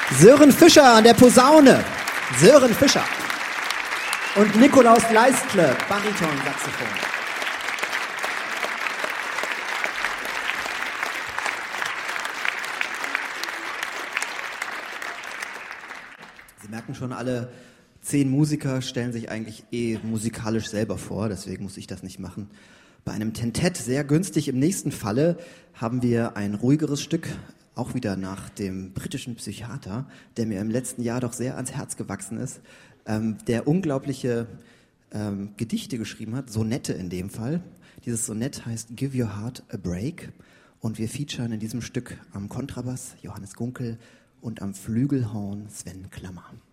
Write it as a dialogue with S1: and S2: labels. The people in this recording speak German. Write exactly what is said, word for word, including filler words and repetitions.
S1: Sören Fischer an der Posaune. Sören Fischer. Und Nikolaus Leistle, Bariton-Saxophon. Sie merken schon, alle zehn Musiker stellen sich eigentlich eh musikalisch selber vor, deswegen muss ich das nicht machen. Bei einem Tentett sehr günstig. Im nächsten Falle haben wir ein ruhigeres Stück, auch wieder nach dem britischen Psychiater, der mir im letzten Jahr doch sehr ans Herz gewachsen ist, ähm, der unglaubliche ähm, Gedichte geschrieben hat, Sonette in dem Fall. Dieses Sonett heißt Give Your Heart a Break und wir featuren in diesem Stück am Kontrabass Johannes Gunkel und am Flügelhorn Sven Klammer.